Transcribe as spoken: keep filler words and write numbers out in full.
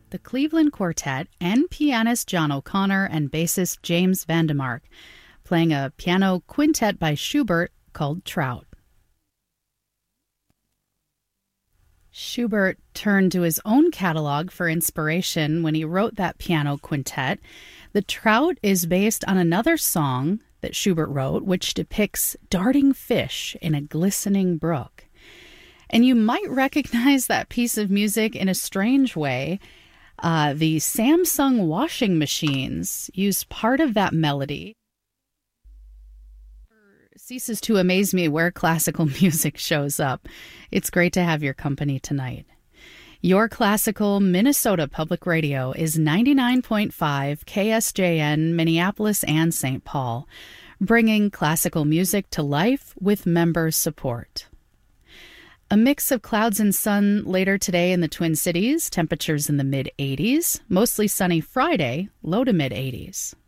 the Cleveland Quartet and pianist John O'Connor and bassist James Vandemark, playing a piano quintet by Schubert called Trout. Schubert turned to his own catalog for inspiration when he wrote that piano quintet. The Trout is based on another song that Schubert wrote, which depicts darting fish in a glistening brook. And you might recognize that piece of music in a strange way. Uh, the Samsung washing machines used part of that melody. It ceases to amaze me where classical music shows up. It's great to have your company tonight. Your classical Minnesota Public Radio is ninety-nine point five K S J N, Minneapolis and Saint Paul, bringing classical music to life with member support. A mix of clouds and sun later today in the Twin Cities, temperatures in the mid eighties, mostly sunny Friday, low to mid eighties.